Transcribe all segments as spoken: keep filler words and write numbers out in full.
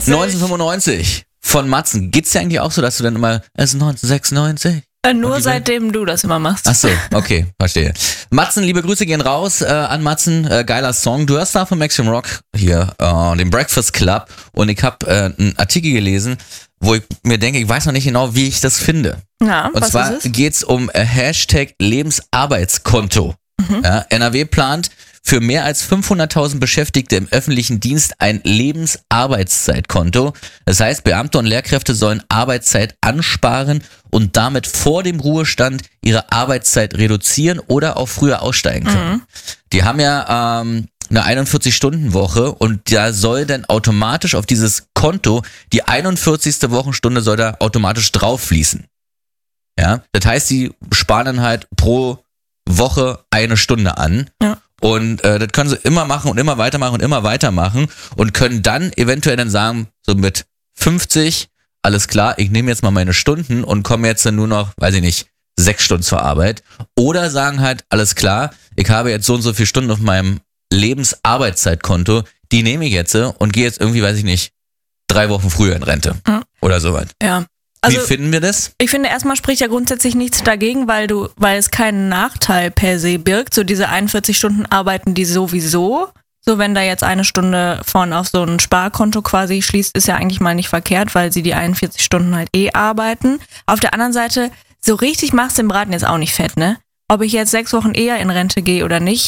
neunzehnhundertfünfundneunzig von Matzen. Geht's dir eigentlich auch so, dass du dann immer, es ist neunzehnhundertsechsundneunzig? Äh, nur seitdem du das immer machst. Ach so, okay, verstehe. Matzen, liebe Grüße gehen raus äh, an Matzen, äh, geiler Song. Du hörst da von Maximum Rock hier, äh, den Breakfast Club, und ich habe äh, einen Artikel gelesen, wo ich mir denke, ich weiß noch nicht genau, wie ich das finde. Ja, und was zwar ist es? geht's um äh, Hashtag Lebensarbeitskonto. Mhm. Ja, N R W plant für mehr als fünfhunderttausend Beschäftigte im öffentlichen Dienst ein Lebensarbeitszeitkonto. Das heißt, Beamte und Lehrkräfte sollen Arbeitszeit ansparen und damit vor dem Ruhestand ihre Arbeitszeit reduzieren oder auch früher aussteigen können. Mhm. Die haben ja ähm, eine einundvierzig-Stunden-Woche und da soll dann automatisch auf dieses Konto die einundvierzigste Wochenstunde soll da automatisch drauf fließen. Ja, das heißt, sie sparen dann halt pro Woche eine Stunde an. Ja. Und äh, das können sie immer machen und immer weitermachen und immer weitermachen und können dann eventuell dann sagen, so mit fünfzig, alles klar, ich nehme jetzt mal meine Stunden und komme jetzt dann nur noch, weiß ich nicht, sechs Stunden zur Arbeit. Oder sagen halt, alles klar, ich habe jetzt so und so viele Stunden auf meinem Lebensarbeitszeitkonto, die nehme ich jetzt und gehe jetzt irgendwie, weiß ich nicht, drei Wochen früher in Rente. Ja. Oder sowas. Ja. Also, wie finden wir das? Ich finde, erstmal spricht ja grundsätzlich nichts dagegen, weil du, weil es keinen Nachteil per se birgt. So diese einundvierzig Stunden arbeiten die sowieso. So, wenn da jetzt eine Stunde vorne auf so ein Sparkonto quasi schließt, ist ja eigentlich mal nicht verkehrt, weil sie die einundvierzig Stunden halt eh arbeiten. Auf der anderen Seite, so richtig machst du den Braten jetzt auch nicht fett, ne? Ob ich jetzt sechs Wochen eher in Rente gehe oder nicht.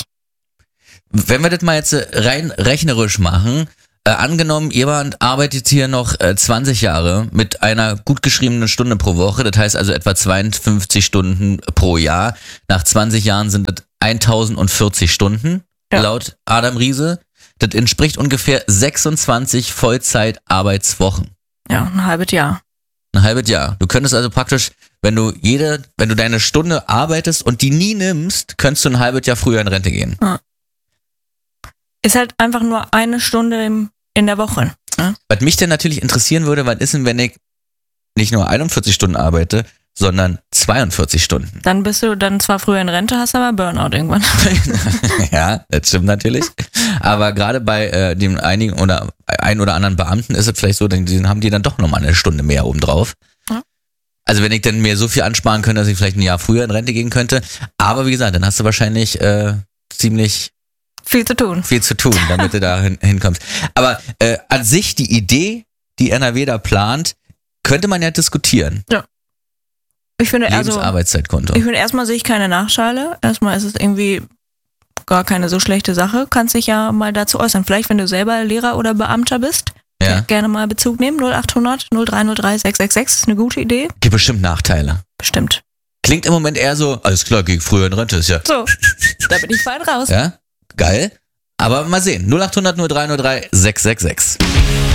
Wenn wir das mal jetzt rein rechnerisch machen, Äh, angenommen, jemand arbeitet hier noch äh, zwanzig Jahre mit einer gut geschriebenen Stunde pro Woche, das heißt also etwa zweiundfünfzig Stunden pro Jahr. Nach zwanzig Jahren sind das eintausendvierzig Stunden, ja. Laut Adam Riese. Das entspricht ungefähr sechsundzwanzig Vollzeit-Arbeitswochen. Ja, ein halbes Jahr. Ein halbes Jahr. Du könntest also praktisch, wenn du jede, wenn du deine Stunde arbeitest und die nie nimmst, könntest du ein halbes Jahr früher in Rente gehen. Ja. Ist halt einfach nur eine Stunde im in der Woche. Ja? Was mich denn natürlich interessieren würde, was ist denn, wenn ich nicht nur einundvierzig Stunden arbeite, sondern zweiundvierzig Stunden? Dann bist du dann zwar früher in Rente, hast aber Burnout irgendwann. Ja, das stimmt natürlich. Aber gerade bei äh, dem einigen oder ein oder anderen Beamten ist es vielleicht so, dann haben die dann doch nochmal eine Stunde mehr obendrauf. Ja. Also wenn ich dann mir so viel ansparen könnte, dass ich vielleicht ein Jahr früher in Rente gehen könnte. Aber wie gesagt, dann hast du wahrscheinlich äh, ziemlich Viel zu tun. Viel zu tun, damit du da hin, hinkommst. Aber äh, an sich, die Idee, die N R W da plant, könnte man ja diskutieren. Ja. Ich finde, also, Lebensarbeitszeitkonto. Ich finde, erstmal sehe ich keine Nachteile. Erstmal ist es irgendwie gar keine so schlechte Sache. Kannst dich ja mal dazu äußern. Vielleicht, wenn du selber Lehrer oder Beamter bist, ja. Gerne mal Bezug nehmen. null achthundert null drei null drei sechs sechs sechs ist eine gute Idee. Gibt bestimmt Nachteile. Bestimmt. Klingt im Moment eher so, alles klar, geh früher in Rente, ist ja. So, da bin ich fein raus. Ja. Geil, aber mal sehen. null achthundert null drei null drei sechs sechs sechs.